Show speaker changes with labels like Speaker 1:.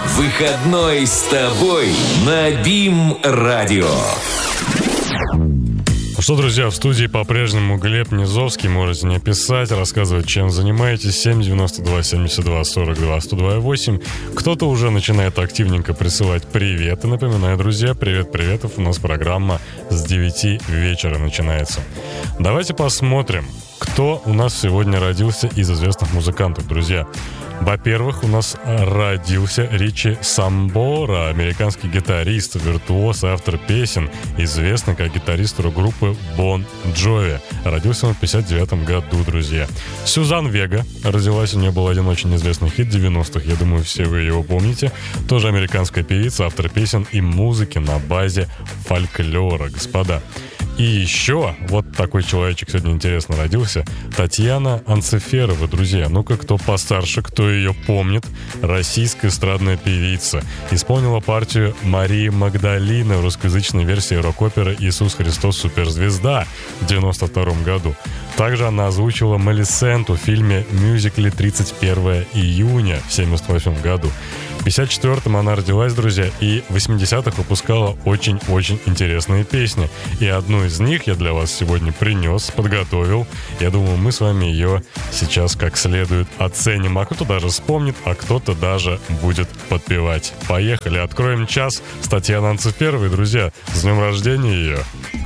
Speaker 1: Выходной с тобой на БИМ-радио.
Speaker 2: Ну что, друзья, в студии по-прежнему Глеб Низовский. Можете мне писать, рассказывать, чем занимаетесь. 792 72 42 102 Кто-то уже начинает активненько присылать привет. И напоминаю, друзья, привет-приветов. У нас программа с 9 вечера начинается. Давайте посмотрим, кто у нас сегодня родился из известных музыкантов, друзья. Во-первых, у нас родился Ричи Самбора, американский гитарист, виртуоз и автор песен, известный как гитарист рок-группы Bon Jovi. Родился он в 1959 году, друзья. Сюзан Вега родилась, у нее был один очень известный хит 90-х, я думаю, все вы его помните. Тоже американская певица, автор песен и музыки на базе фольклора, господа. И еще вот такой человечек сегодня интересно родился. Татьяна Анциферова, друзья. Ну-ка, кто постарше, кто ее помнит. Российская эстрадная певица. Исполнила партию Марии Магдалины в русскоязычной версии рок-оперы «Иисус Христос. Суперзвезда» в 92 году. Также она озвучила Мелисенту в фильме «Мюзикле 31 июня» в 78 году. В 54-м она родилась, друзья, и в 80-х выпускала очень-очень интересные песни. И одну из них я для вас сегодня принес, подготовил. Я думаю, мы с вами ее сейчас как следует оценим. А кто-то даже вспомнит, а кто-то даже будет подпевать. Поехали, откроем час с Татьяной Анциферовой, друзья. С днем рождения ее!